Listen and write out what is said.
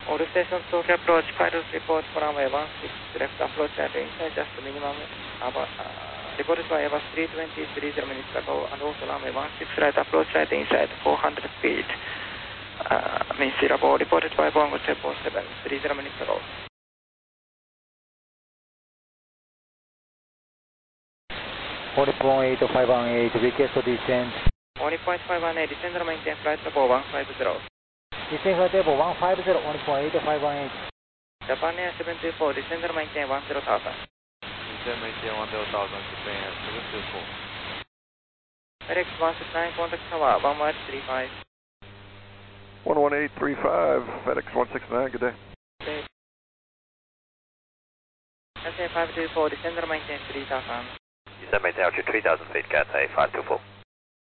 All stations Tokyo approach, pilots report for runway 16, left approach at inside just minimum, reported by Airbus 320, 30 minutes ago, and also runway 16, right approach at inside 400 feet. Means zero, reported by Bongo 747, 30 minutes ago. Nippon 8518, request to descend. Nippon 8518, descend and maintain flight level 150. Descend flight level 150, Nippon 8518. Japan Air 724, descend and maintain 10,000. Descend maintain 10,000, Japan Air 724. FedEx 169, contact tower 11835. 11835, FedEx 169, good day. Okay. SA 524, descend and maintain 3,000. Descend maintain altitude 3,000 feet, Cathay 524.